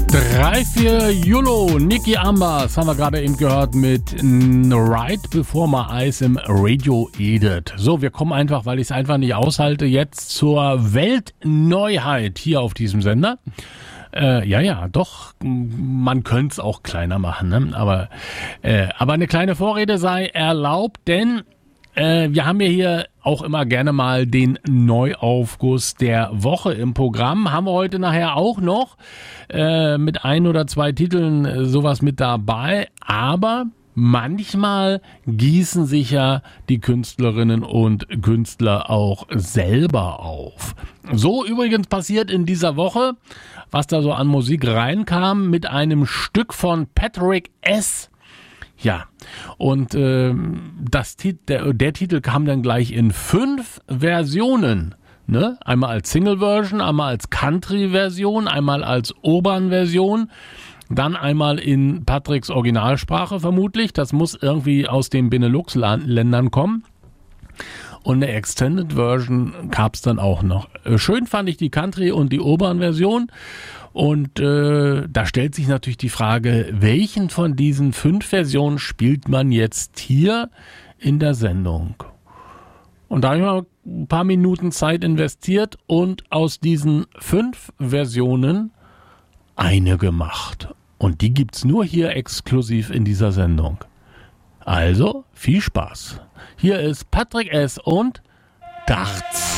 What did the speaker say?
3-4 Julo, Nicky Ambers haben wir gerade eben gehört mit Right Before My Eyes im Radio Edit. So, wir kommen einfach, weil ich es einfach nicht aushalte, jetzt zur Weltneuheit hier auf diesem Sender. Doch, man könnte es auch kleiner machen, ne? Aber eine kleine Vorrede sei erlaubt, denn wir haben ja hier auch immer gerne mal den Neuaufguss der Woche im Programm. Haben wir heute nachher auch noch mit 1 oder 2 Titeln sowas mit dabei. Aber manchmal gießen sich ja die Künstlerinnen und Künstler auch selber auf. So übrigens passiert in dieser Woche, was da so an Musik reinkam, mit einem Stück von Patrick S. Ja, und der Titel kam dann gleich in 5 Versionen. Ne? Einmal als Single-Version, einmal als Country-Version, einmal als Urban-Version, dann einmal in Patricks Originalsprache vermutlich. Das muss irgendwie aus den Benelux-Ländern kommen. Und eine Extended Version gab es dann auch noch. Schön fand ich die Country- und die Urban-Version. Und da stellt sich natürlich die Frage, welchen von diesen 5 Versionen spielt man jetzt hier in der Sendung? Und da habe ich mal ein paar Minuten Zeit investiert und aus diesen 5 Versionen eine gemacht. Und die gibt's nur hier exklusiv in dieser Sendung. Also, viel Spaß. Hier ist Patrick S. und Dachts.